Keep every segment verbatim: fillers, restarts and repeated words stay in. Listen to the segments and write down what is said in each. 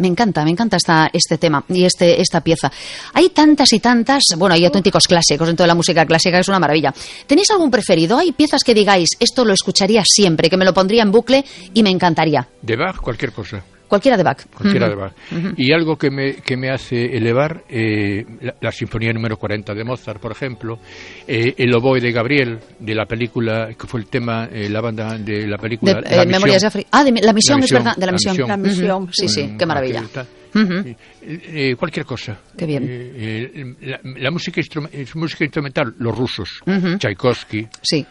Me encanta, me encanta esta, este tema y este, esta pieza. Hay tantas y tantas, bueno, hay auténticos clásicos dentro de la música clásica, es una maravilla. ¿Tenéis algún preferido? ¿Hay piezas que digáis, esto lo escucharía siempre, que me lo pondría en bucle y me encantaría? De Bach, cualquier cosa. Cualquiera de Bach. Cualquiera uh-huh. de Bach. Uh-huh. Y algo que me, que me hace elevar, eh, la, la Sinfonía número cuarenta de Mozart, por ejemplo, eh, el oboe de Gabriel, de la película, que fue el tema, eh, la banda de la película... De, la eh, Memorias de África. Ah, de, la, misión, la misión, es verdad, de la, la misión. misión. La misión. Uh-huh. Sí, sí, Bueno, qué maravilla. Uh-huh. Eh, eh, cualquier cosa. Qué bien. Eh, eh, la, la música, instrum, música instrumental, los rusos, uh-huh. Tchaikovsky. Sí.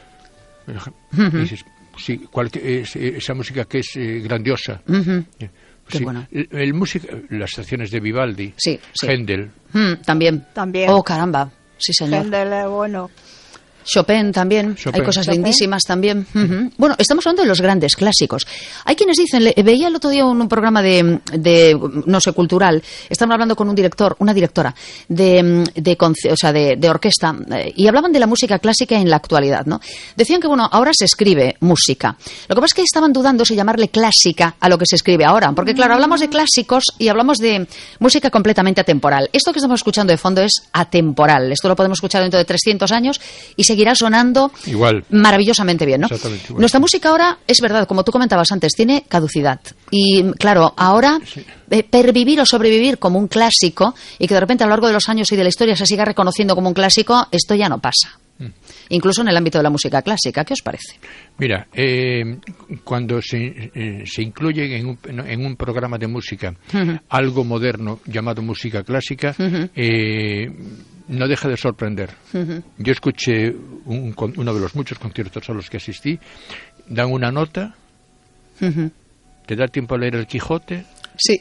Uh-huh. Dices, sí, cualquier, es, esa música que es eh, grandiosa. Uh-huh. Eh, Qué sí, bueno. el, el música, las estaciones de Vivaldi, sí, sí. Händel. Mm, también. También. Oh, caramba. Sí, señor. Händel es bueno. Chopin también, Chopin. hay cosas Chopin. lindísimas también. Uh-huh. Bueno, estamos hablando de los grandes clásicos. Hay quienes dicen, le, veía el otro día un, un programa de, de, no sé, cultural, estaban hablando con un director, una directora de, de, o sea, de, de orquesta, eh, y hablaban de la música clásica en la actualidad, ¿no? Decían que, bueno, ahora se escribe música. Lo que pasa es que estaban dudando si llamarle clásica a lo que se escribe ahora, porque claro, hablamos de clásicos y hablamos de música completamente atemporal. Esto que estamos escuchando de fondo es atemporal. Esto lo podemos escuchar dentro de trescientos años y seguirá sonando igual, maravillosamente bien, ¿no? Exactamente igual. Nuestra música ahora, es verdad, como tú comentabas antes, tiene caducidad. Y claro, ahora sí. eh, pervivir o sobrevivir como un clásico y que de repente a lo largo de los años y de la historia se siga reconociendo como un clásico, esto ya no pasa. Mm. Incluso en el ámbito de la música clásica. ¿Qué os parece? Mira, eh, cuando se, eh, se incluye en un, en un programa de música uh-huh. algo moderno llamado música clásica, uh-huh. eh, no deja de sorprender. Uh-huh. Yo escuché un, uno de los muchos conciertos a los que asistí, dan una nota, uh-huh. te da tiempo a leer el Quijote, sí.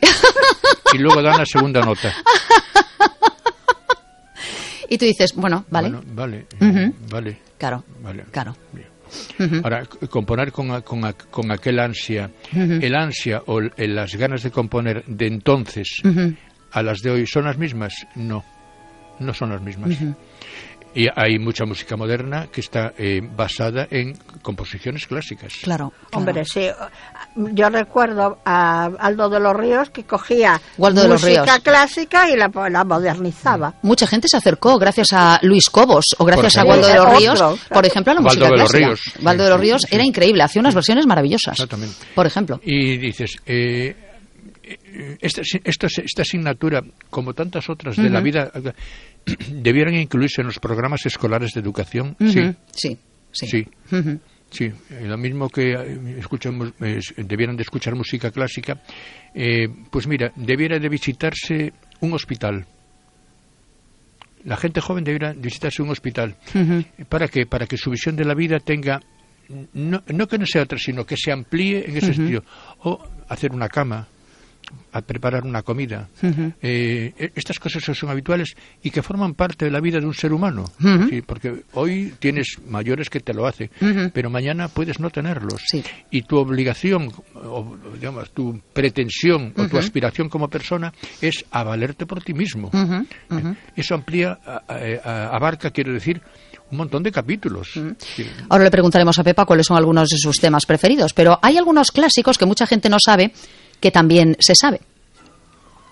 y luego dan la segunda nota. Y tú dices, bueno, vale. Bueno, vale, uh-huh. vale. Claro, vale. claro. Uh-huh. Ahora, componer con, con, con aquel ansia, uh-huh. el ansia o el, las ganas de componer de entonces uh-huh. a las de hoy, ¿son las mismas? No, no son las mismas. Uh-huh. Y hay mucha música moderna que está eh, basada en composiciones clásicas. Claro, claro. Hombre, sí. Yo recuerdo a Aldo de los Ríos que cogía Waldo música de los Ríos. clásica y la, la modernizaba. Mucha gente se acercó gracias a Luis Cobos o gracias por a Waldo de los Otro, Ríos, claro. por ejemplo, a la Waldo música de los clásica. Ríos. Waldo de los Sí, Ríos sí. era increíble, hacía unas versiones maravillosas. Exactamente. Por ejemplo. Y dices, eh, esta, esta, esta asignatura, como tantas otras de uh-huh. la vida, debieran incluirse en los programas escolares de educación. Uh-huh. Sí. Sí. Sí. Sí. Uh-huh. Sí, eh, lo mismo que eh, escuchamos, eh, debieran de escuchar música clásica, eh, pues mira, debiera de visitarse un hospital. La gente joven debiera visitarse un hospital. Uh-huh. ¿Para qué? Para que su visión de la vida tenga, no, no que no sea otra, sino que se amplíe en ese uh-huh. sentido. O hacer una cama, a preparar una comida. Uh-huh. Eh, estas cosas son habituales y que forman parte de la vida de un ser humano. Uh-huh. ¿Sí? Porque hoy tienes mayores que te lo hacen, uh-huh. pero mañana puedes no tenerlos. Sí. Y tu obligación, o digamos, tu pretensión uh-huh. o tu aspiración como persona es a valerte por ti mismo. Uh-huh. Uh-huh. Eso amplía, a, a, abarca, quiero decir, un montón de capítulos. Uh-huh. Sí. Ahora le preguntaremos a Pepa cuáles son algunos de sus temas preferidos, pero hay algunos clásicos que mucha gente no sabe que también se sabe.